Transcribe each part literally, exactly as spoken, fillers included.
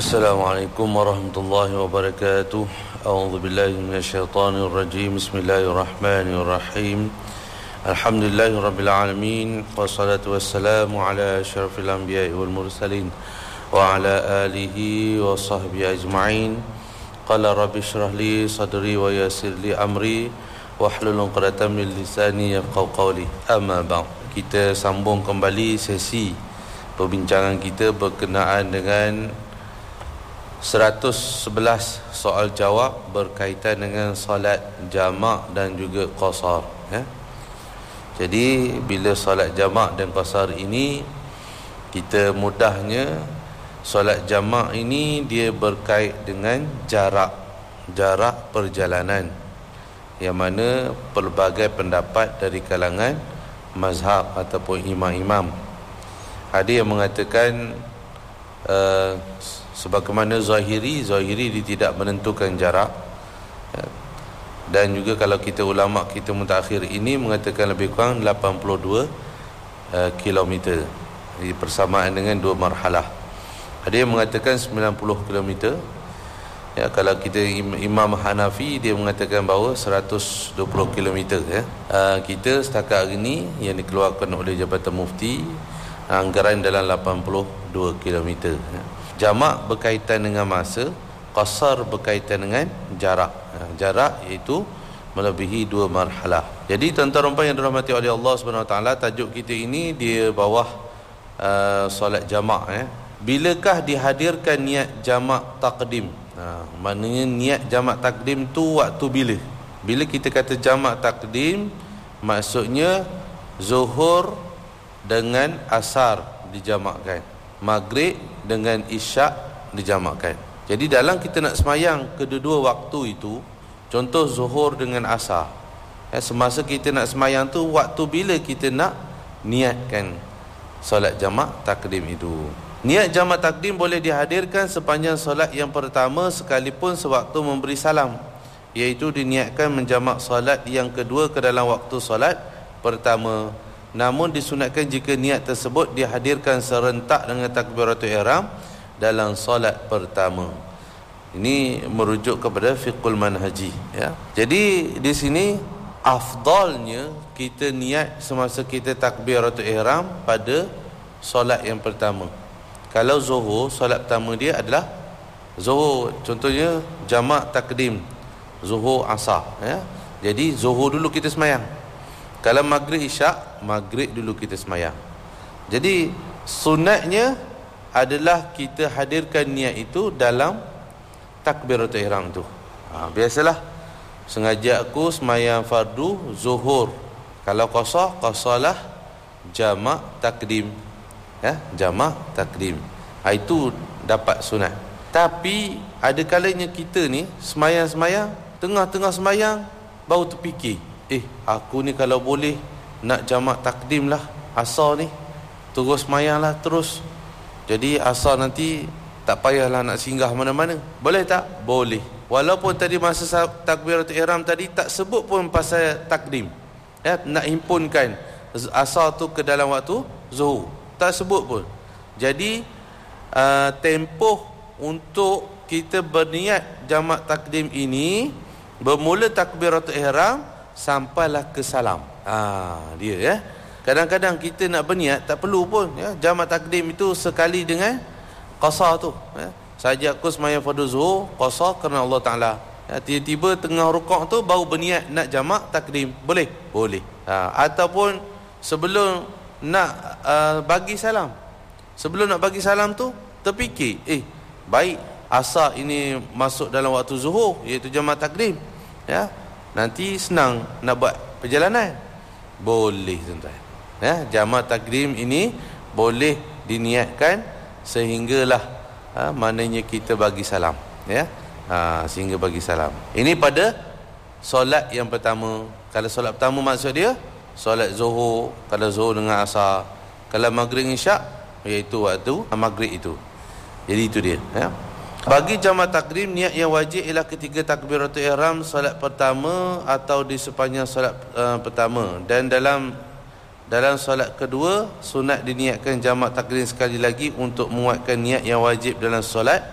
Assalamualaikum warahmatullahi wabarakatuh. A'udzu billahi minasyaitonir rajim. Bismillahirrahmanirrahim. Alhamdulillahirabbil alamin. Wassalatu wassalamu ala asyrafil anbiya'i wal mursalin wa ala alihi wa sahbihi ajma'in. Qala rabbi shrah li sadri wa yassir li amri wahlul 'uqdatam min lisani yafqahu qawli. Amma ba'd. Kita sambung kembali sesi perbincangan kita berkenaan dengan seratus sebelas soal jawab berkaitan dengan solat jamak dan juga qasar, ya. Jadi bila solat jamak dan qasar ini, kita mudahnya solat jamak ini dia berkait dengan jarak jarak perjalanan, yang mana pelbagai pendapat dari kalangan mazhab ataupun imam-imam. Ada yang mengatakan uh, sebagaimana Zahiri, Zahiri dia tidak menentukan jarak, ya. Dan juga kalau kita ulama kita mutakhir ini mengatakan lebih kurang lapan puluh dua uh, kilometer. Jadi persamaan dengan dua marhalah. Ada yang mengatakan sembilan puluh kilometer. Ya, kalau kita Imam Hanafi dia mengatakan bahawa seratus dua puluh kilometer, ya. Uh, kita setakat hari ini yang dikeluarkan oleh Jabatan Mufti anggaran dalam lapan puluh dua kilometer, ya. Jamak berkaitan dengan masa, qasar berkaitan dengan jarak. Jarak iaitu melebihi dua marhalah. Jadi tuan-tuan dan puan yang dirahmati oleh Allah Subhanahu Wa Taala, tajuk kita ini dia bawah uh, solat jamak, ya. Bilakah dihadirkan niat jamak takdim? Ha, maknanya niat jamak takdim tu waktu bila? Bila kita kata jamak takdim, maksudnya zuhur dengan asar dijamakkan, maghrib dengan isyak dijamakkan. Jadi dalam kita nak semayang kedua-dua waktu itu, contoh zuhur dengan asar, ya, semasa kita nak semayang tu, waktu bila kita nak niatkan solat jamak takdim itu. Niat jamak takdim boleh dihadirkan sepanjang solat yang pertama sekalipun sewaktu memberi salam, iaitu diniatkan menjamak solat yang kedua ke dalam waktu solat pertama. Namun disunatkan jika niat tersebut dihadirkan serentak dengan takbiratul ihram dalam solat pertama. Ini merujuk kepada fiqhul manhaji, ya. Jadi di sini afdalnya kita niat semasa kita takbiratul ihram pada solat yang pertama. Kalau zuhur, solat pertama dia adalah zuhur, contohnya jamak takdim zuhur asar, ya. Jadi zuhur dulu kita semayang. Kalau maghrib isyak, maghrib dulu kita semayang. Jadi sunatnya adalah kita hadirkan niat itu dalam takbiratul ihram tu. Ha, biasalah sengaja aku semayang fardu zuhur. Kalau qasar, qasarlah jamak takdim, ya, jamak takdim. Ha, itu dapat sunat. Tapi ada kalanya kita ni semayang-semayang, tengah-tengah semayang baru terfikir, Eh, aku ni kalau boleh nak jamak takdim lah asar ni, terus semayang lah terus. Jadi asar nanti tak payahlah nak singgah mana-mana. Boleh tak? Boleh. Walaupun tadi masa takbiratul ihram tadi tak sebut pun pasal takdim, ya, nak himpunkan asar tu ke dalam waktu zuhur, tak sebut pun. Jadi uh, tempoh untuk kita berniat jamak takdim ini bermula takbiratul ihram sampailah ke salam. Ah, dia, ya. Kadang-kadang kita nak berniat tak perlu pun, ya, jamak takdim itu sekali dengan qasar tu, ya. Saja aku semayang fardu zuhur qasar kerana Allah Taala, ya, tiba-tiba tengah rukuk tu baru berniat nak jamak takdim, boleh? Boleh. Ha, ataupun sebelum nak uh, bagi salam, sebelum nak bagi salam tu terfikir, eh baik asar ini masuk dalam waktu zuhur, iaitu jamak takdim, ya, nanti senang nak buat perjalanan. Boleh, tuan-tuan, ya, jamak takdim ini boleh diniatkan sehinggalah ha, maknanya kita bagi salam, ya, ha, sehingga bagi salam. Ini pada solat yang pertama. Kalau solat pertama maksud dia solat zuhur, kalau zuhur dengan asar. Kalau maghrib isyak iaitu waktu maghrib itu. Jadi itu dia, ya. Bagi jamak takdim, niat yang wajib ialah ketika takbiratul ihram solat pertama atau di sepanjang solat uh, pertama. Dan dalam Dalam solat kedua, sunat diniatkan jamak takdim sekali lagi untuk menguatkan niat yang wajib dalam solat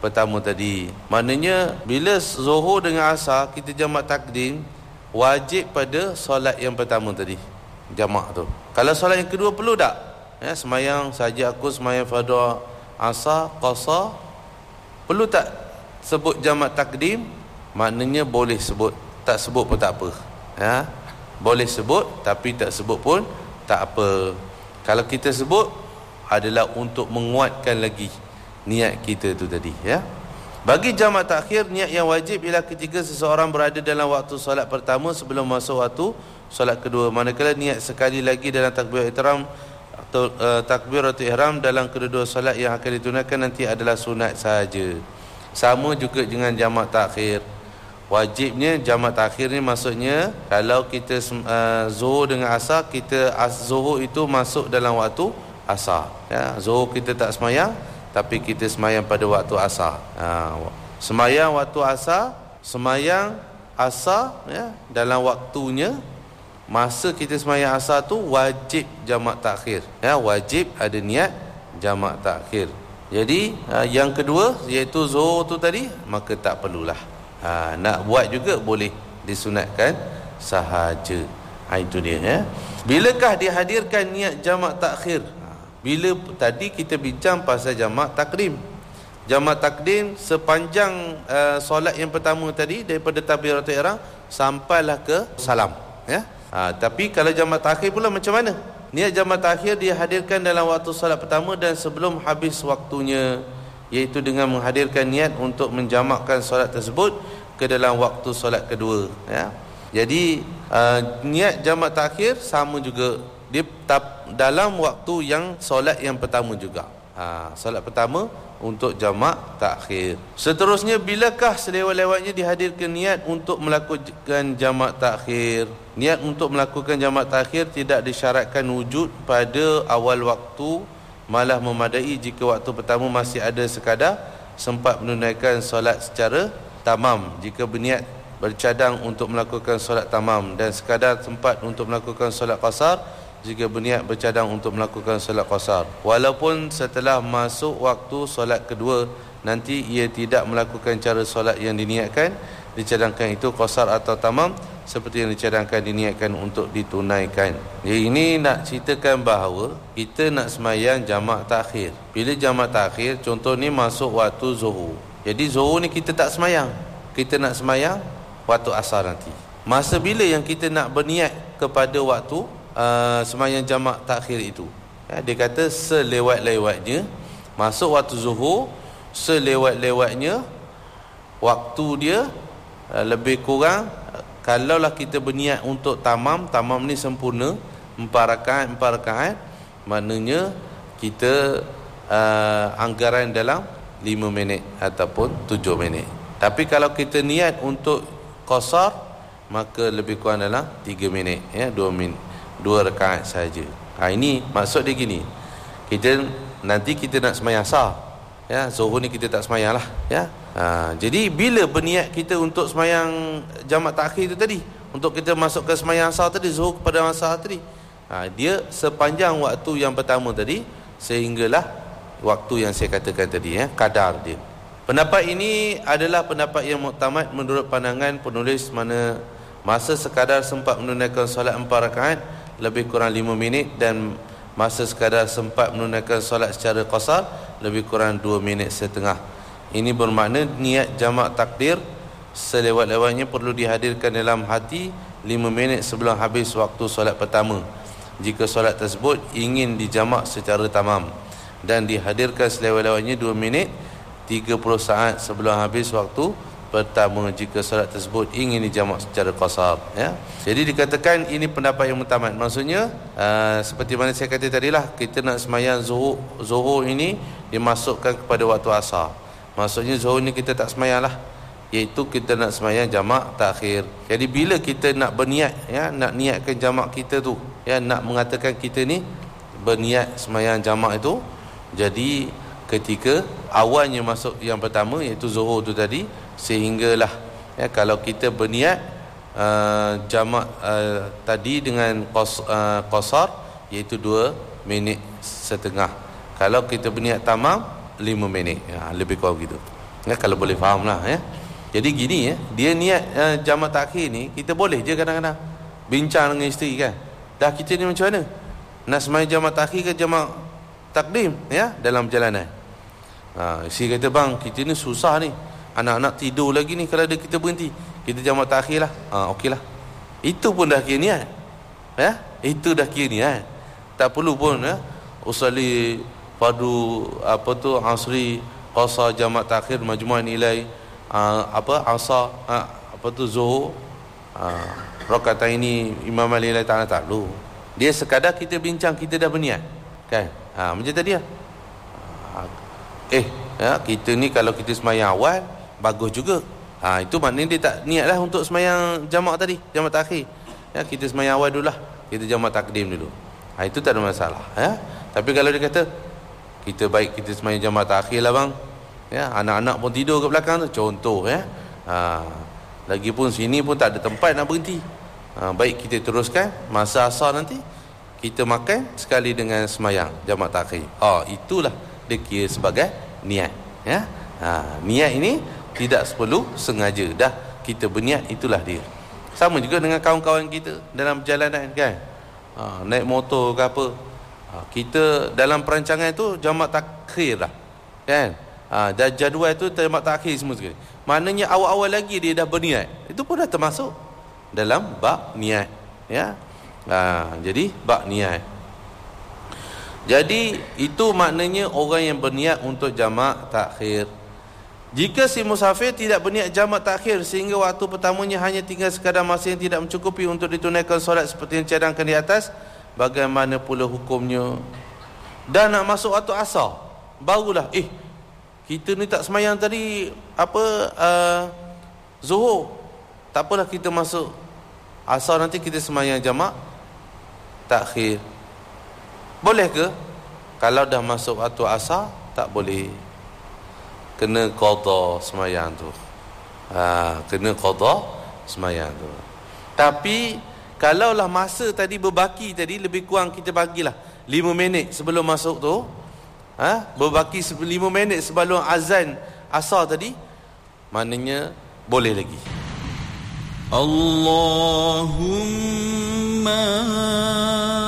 pertama tadi. Maknanya bila Zuhur dengan Asar kita jamak takdim, wajib pada solat yang pertama tadi, jamak tu. Kalau solat yang kedua perlu tak? Ya, semayang saja aku semayang fardu Asar qasar, perlu tak sebut jamak takdim? Maknanya boleh sebut, tak sebut pun tak apa. Ya, boleh sebut tapi tak sebut pun tak apa. Kalau kita sebut adalah untuk menguatkan lagi niat kita tu tadi, ya. Bagi jamak takhir, niat yang wajib ialah ketika seseorang berada dalam waktu solat pertama sebelum masuk waktu solat kedua. Manakala niat sekali lagi dalam takbir ihram atau uh, takbiratul ihram dalam kedua-dua solat yang akan ditunaikan nanti adalah sunat sahaja. Sama juga dengan jamak takhir. Wajibnya jamak takhir ni maksudnya kalau kita uh, Zuhur dengan Asar, kita as, Zuhur itu masuk dalam waktu Asar, ya. Zuhur kita tak semayang tapi kita semayang pada waktu Asar. Ha, semayang waktu Asar, semayang Asar, ya, dalam waktunya. Masa kita semayang Asar tu wajib jamak takhir, ya, wajib ada niat jamak takhir. Jadi uh, yang kedua iaitu Zuhur tu tadi, maka tak perlulah. Ha, nak buat juga boleh, disunatkan sahaja. Ha, itu dia, ya. Bilakah dihadirkan niat jamak takhir? Ha, bila tadi kita bincang pasal jamak takdim. Jamak takdim sepanjang uh, solat yang pertama tadi daripada takbiratul ihram sampailah ke salam, ya. Ha, tapi kalau jamak takhir pula macam mana? Niat jamak takhir dihadirkan dalam waktu solat pertama dan sebelum habis waktunya, iaitu dengan menghadirkan niat untuk menjamakkan solat tersebut ke dalam waktu solat kedua, ya. Jadi uh, niat jamak takhir sama juga dia tap, dalam waktu yang solat yang pertama juga. Ha, solat pertama untuk jamak takhir. Seterusnya, bilakah selewat-lewatnya dihadirkan niat untuk melakukan jamak takhir? Niat untuk melakukan jamak takhir tidak disyaratkan wujud pada awal waktu, malah memadai jika waktu pertama masih ada sekadar sempat menunaikan solat secara tamam. Jika berniat bercadang untuk melakukan solat tamam, dan sekadar sempat untuk melakukan solat qasar jika berniat bercadang untuk melakukan solat qasar. Walaupun setelah masuk waktu solat kedua nanti ia tidak melakukan cara solat yang diniatkan, dicadangkan itu qasar atau tamam seperti yang dicadangkan diniatkan untuk ditunaikan. Jadi ini nak ceritakan bahawa kita nak semayang jamak takhir. Bila jamak takhir, contoh ni masuk waktu Zuhur. Jadi Zuhur ni kita tak semayang, kita nak semayang waktu Asar nanti. Masa bila yang kita nak berniat kepada waktu uh, semayang jamak takhir itu, ya, dia kata selewat-lewatnya masuk waktu Zuhur, selewat-lewatnya waktu dia uh, lebih kurang. Kalaulah kita berniat untuk tamam, tamam ni sempurna, empat rakaat, empat rakaat, maknanya kita uh, anggaran dalam lima minit ataupun tujuh minit. Tapi kalau kita niat untuk qasar, maka lebih kurang dalam tiga minit, ya, dua minit, dua rakaat saja. Ha, ini maksud dia gini. Kita nanti kita nak semayang Asar, ya, Zuhur ni kita tak semayang lah, ya. Ha, jadi bila berniat kita untuk semayang jamak takhir itu tadi, untuk kita masuk ke semayang Asar tadi, Zuhur kepada Asar tadi, ha, dia sepanjang waktu yang pertama tadi sehinggalah waktu yang saya katakan tadi, ya, kadar dia. Pendapat ini adalah pendapat yang muktamad menurut pandangan penulis, mana masa sekadar sempat menunaikan solat empat rakaat lebih kurang lima minit, dan masa sekadar sempat menunaikan solat secara qasar lebih kurang dua minit setengah. Ini bermakna niat jamak takdir selewat-lewatnya perlu dihadirkan dalam hati lima minit sebelum habis waktu solat pertama, jika solat tersebut ingin dijamak secara tamam, dan dihadirkan selewat-lewatnya dua minit tiga puluh saat sebelum habis waktu pertama jika solat tersebut ingin dijamak secara qasar, ya. Jadi dikatakan ini pendapat yang muktamad. Maksudnya uh, seperti mana saya kata tadilah, kita nak semayang Zuhur, Zuhur ini dimasukkan kepada waktu Asar. Maksudnya Zuhur ni kita tak semayang lah, iaitu kita nak semayang jamak takhir. Jadi bila kita nak berniat, ya, nak niatkan jamak kita tu, ya, nak mengatakan kita ni berniat semayang jamak itu, jadi ketika awalnya masuk yang pertama iaitu Zuhur tu tadi, sehinggalah, ya, kalau kita berniat uh, jamak uh, tadi dengan qas, uh, qasar iaitu dua minit setengah. Kalau kita berniat tamam lima minit, ya, lebih kurang gitu. Ya, kalau boleh faham lah ya. Jadi gini ya, dia niat uh, jamak takhir ni, kita boleh je kadang-kadang bincang dengan isteri kan. Dah kita ni macam mana? Nak semai jamak takhir ke jamak takdim ya dalam perjalanan. Ha, isteri kata bang, kita ni susah ni. Anak-anak tidur lagi ni kalau ada kita berhenti. Kita jamak takhir lah. Ha, okeylah. Itu pun dah kira niat. Ya? Itu dah kira niat. Tak perlu pun ya. Usali fardu apa tu asri qasar jamak takhir majmu' nilai uh, apa asar uh, apa tu zuhur uh, rakaat ini imam lillahi ta'ala tak perlu. Dia sekadar kita bincang, kita dah berniat kan. Ha, macam tadi lah. Eh ya, kita ni kalau kita semayang awal bagus juga. Ha, itu maknanya dia tak niat lah untuk semayang jamak tadi, jamak takhir ya. Kita semayang awal dulu lah, kita jamak takdim dulu. Ha, itu tak ada masalah ya. Tapi kalau dia kata kita baik kita semayang jamak takhir lah bang ya, anak-anak pun tidur kat belakang tu contoh ya. Ha, lagipun sini pun tak ada tempat nak berhenti. Ha, baik kita teruskan masa asar nanti kita makan sekali dengan semayang jamak takhir. Oh, itulah dia kira sebagai niat ya. Ha, niat ini tidak perlu sengaja, dah kita berniat, itulah dia. Sama juga dengan kawan-kawan kita dalam perjalanan kan. Ha, naik motor ke apa, ha, kita dalam perancangan itu jamak takhir lah kan. Ha, jadual itu jamak takhir semua sekali. Maknanya awal-awal lagi dia dah berniat. Itu pun dah termasuk dalam bab niat ya. Ha, jadi bab niat. Jadi itu maknanya orang yang berniat untuk jamak takhir. Jika si musafir tidak berniat jamak takhir sehingga waktu pertamanya hanya tinggal sekadar masa yang tidak mencukupi untuk ditunaikan solat seperti yang cadangkan di atas, bagaimana pula hukumnya? Dan nak masuk waktu asar, barulah eh kita ni tak semayang tadi apa uh, zuhur. Tak apalah, kita masuk asar nanti kita semayang jamak takhir. Boleh ke? Kalau dah masuk waktu asar, tak boleh. Kena qada semayang tu. Ha, kena qada semayang tu. Tapi kalaulah masa tadi berbaki tadi, lebih kurang kita bagilah lima minit sebelum masuk tu, ha, berbaki lima minit sebelum azan asar tadi, maknanya boleh lagi. Allahumma